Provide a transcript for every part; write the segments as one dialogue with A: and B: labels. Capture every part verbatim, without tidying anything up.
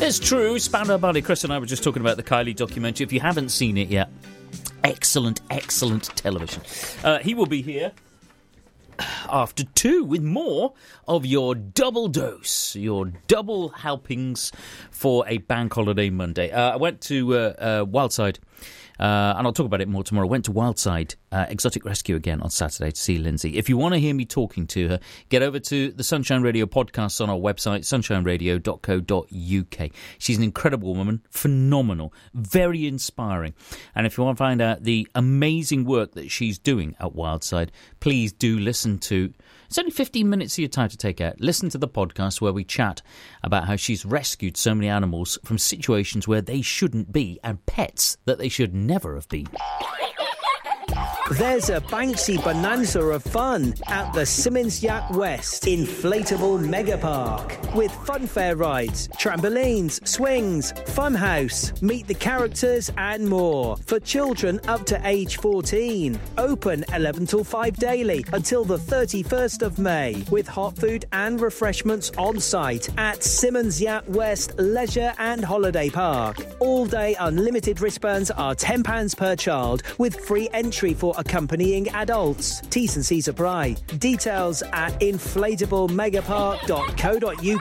A: It's true. Spandau Ballet. Chris and I were just talking about the Kylie documentary. If you haven't seen it yet, excellent, excellent television. Uh, he will be here after two with more of your double dose, your double helpings for a bank holiday Monday. Uh, I went to uh, uh, Wildside. Uh, and I'll talk about it more tomorrow. I went to Wildside uh, Exotic Rescue again on Saturday to see Lindsay. If you want to hear me talking to her, get over to the Sunshine Radio podcasts on our website, sunshine radio dot co dot uk. She's an incredible woman, phenomenal, very inspiring. And if you want to find out the amazing work that she's doing at Wildside, please do listen to... It's only fifteen minutes of your time to take out. Listen to the podcast where we chat about how she's rescued so many animals from situations where they shouldn't be and pets that they should never have been.
B: There's a Banksy bonanza of fun at the Simmons Yacht West Inflatable Mega Park with funfair rides, trampolines, swings, funhouse, meet the characters and more for children up to age fourteen. Open eleven till five daily until the thirty-first of May with hot food and refreshments on site at Simmons Yacht West Leisure and Holiday Park. All day unlimited wristbands are ten pounds per child with free entry for accompanying adults. T's and C's apply. Details at inflatable megapark dot co dot uk.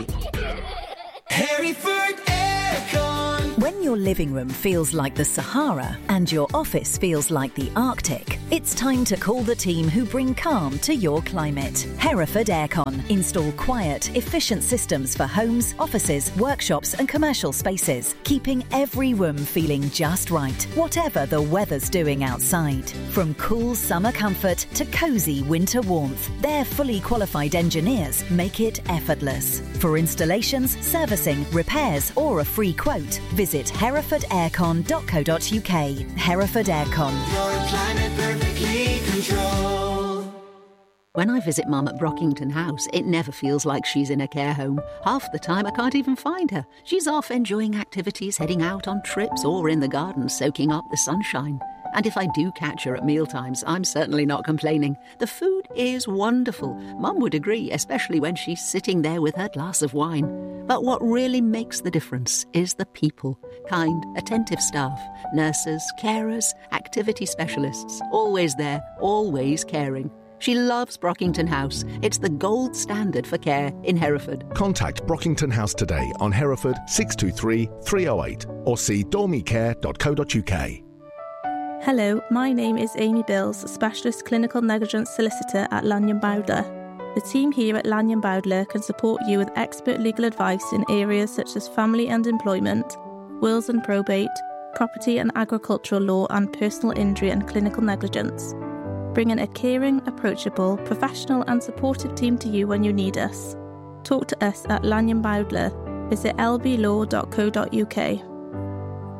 C: Hereford Aircon.
D: When your living room feels like the Sahara and your office feels like the Arctic, it's time to call the team who bring calm to your climate. Hereford Aircon. Install quiet, efficient systems for homes, offices, workshops and commercial spaces, keeping every room feeling just right, whatever the weather's doing outside. From cool summer comfort to cosy winter warmth, their fully qualified engineers make it effortless. For installations, servicing, repairs or a free quote, visit hereford aircon dot co dot uk. Hereford Aircon.
C: Your climate perfectly controlled.
E: When I visit Mum at Brockington House, it never feels like she's in a care home. Half the time I can't even find her. She's off enjoying activities, heading out on trips or in the garden soaking up the sunshine. And if I do catch her at mealtimes, I'm certainly not complaining. The food is wonderful. Mum would agree, especially when she's sitting there with her glass of wine. But what really makes the difference is the people. Kind, attentive staff, nurses, carers, activity specialists. Always there, always caring. She loves Brockington House. It's the gold standard for care in Hereford.
F: Contact Brockington House today on Hereford six two three, three oh eight or see dormicare dot co dot uk.
G: Hello, my name is Amy Bills, Specialist Clinical Negligence Solicitor at Lanyon Bowdler. The team here at Lanyon Bowdler can support you with expert legal advice in areas such as family and employment, wills and probate, property and agricultural law and personal injury and clinical negligence. Bringing a caring, approachable, professional and supportive team to you when you need us. Talk to us at Lanyon Bowdler. Visit l b law dot co dot uk.